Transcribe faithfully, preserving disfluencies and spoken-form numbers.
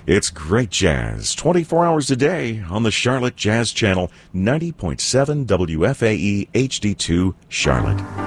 It's great jazz, twenty-four hours a day on the Charlotte Jazz Channel, ninety point seven W F A E H D two Charlotte.